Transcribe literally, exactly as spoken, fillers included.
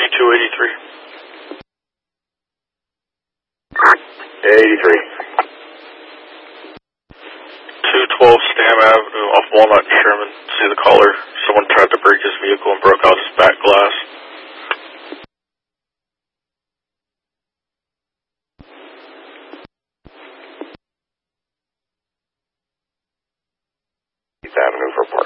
two eighty-three. eighty-three. two twelve Stam Avenue off Walnut and Sherman. See the caller. Someone tried to break his vehicle and broke out his back glass. Avenue for park.